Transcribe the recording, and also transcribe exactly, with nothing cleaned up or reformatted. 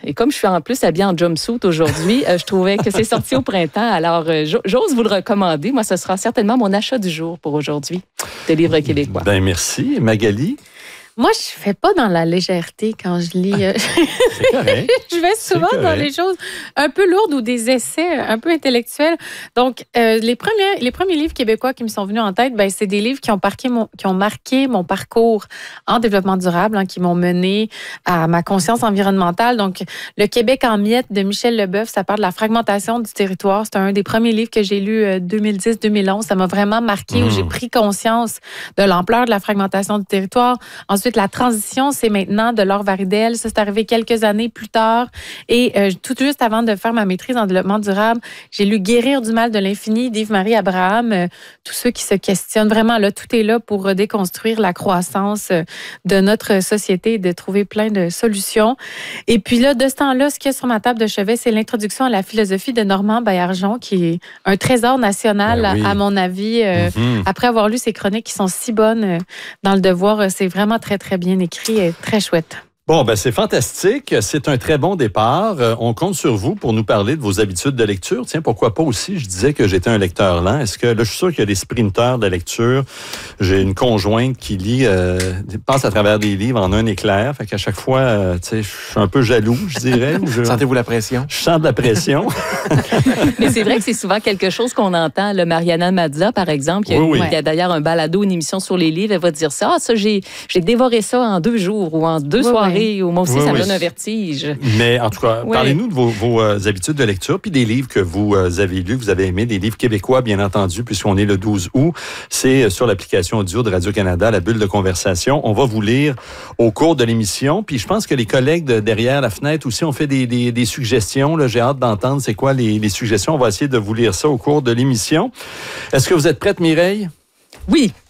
Et comme je suis en plus habillée en jumpsuit aujourd'hui, euh, je trouvais que c'est sorti au printemps. Alors, euh, j'ose vous le recommander. Moi, ce sera certainement mon achat du jour pour aujourd'hui, de livres québécois. Ben merci. Magali? Moi, je fais pas dans la légèreté quand je lis. Ah, c'est correct. Je vais souvent dans les choses un peu lourdes ou des essais un peu intellectuels. Donc, euh, les premiers, les premiers livres québécois qui me sont venus en tête, ben, c'est des livres qui ont, marqué mon, qui ont marqué mon parcours en développement durable, hein, qui m'ont mené à ma conscience environnementale. Donc, Le Québec en miettes de Michel Leboeuf, ça parle de la fragmentation du territoire. C'est un des premiers livres que j'ai lu euh, deux mille dix deux mille onze. Ça m'a vraiment marqué, mmh. où j'ai pris conscience de l'ampleur de la fragmentation du territoire. Ensuite, la transition, c'est maintenant de Laure Varidel. Ça, c'est arrivé quelques années plus tard. Et euh, tout juste avant de faire ma maîtrise en développement durable, j'ai lu Guérir du mal de l'infini d'Yves-Marie Abraham. Euh, tous ceux qui se questionnent, vraiment, là, tout est là pour déconstruire la croissance de notre société et de trouver plein de solutions. Et puis là, de ce temps-là, ce qu'il y a sur ma table de chevet, c'est l'introduction à la philosophie de Normand Baillargeon, qui est un trésor national, ben oui. à, à mon avis. Euh, mm-hmm. Après avoir lu ses chroniques qui sont si bonnes euh, dans Le Devoir, c'est vraiment très, très bien écrit et très chouette. Bon, ben c'est fantastique. C'est un très bon départ. Euh, on compte sur vous pour nous parler de vos habitudes de lecture. Tiens, pourquoi pas aussi, je disais que j'étais un lecteur lent. Est-ce que, là, je suis sûr qu'il y a des sprinteurs de lecture. J'ai une conjointe qui lit, euh, passe à travers des livres en un éclair. Fait qu'à chaque fois, euh, tu sais, je suis un peu jaloux, je dirais. Je... Sentez-vous la pression? Je sens de la pression. Mais c'est vrai que c'est souvent quelque chose qu'on entend. Le Mariana Mazza, par exemple, qui a, oui, oui. qui a d'ailleurs un balado, une émission sur les livres, elle va dire ça. Ah, ça, j'ai, j'ai dévoré ça en deux jours ou en deux oui, soirées. Oui. Ou moi aussi, oui, ça me oui. donne un vertige. Mais en tout cas, oui. parlez-nous de vos, vos euh, habitudes de lecture puis des livres que vous euh, avez lus, que vous avez aimés, des livres québécois, bien entendu, puisqu'on est le douze août. C'est sur l'application audio de Radio-Canada, la bulle de conversation. On va vous lire au cours de l'émission. Puis je pense que les collègues de derrière la fenêtre aussi ont fait des, des, des suggestions. Là, j'ai hâte d'entendre c'est quoi les, les suggestions. On va essayer de vous lire ça au cours de l'émission. Est-ce que vous êtes prête, Mireille? Oui.